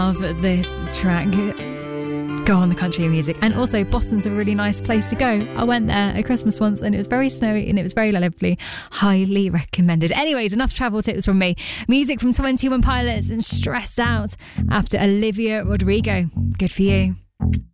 Love this track. Go on the country music. And also Boston's a really nice place to go. I went there at Christmas once and it was very snowy and it was very lovely. Highly recommended. Anyways, enough travel tips from me. Music from 21 Pilots and Stressed Out after Olivia Rodrigo. Good for you.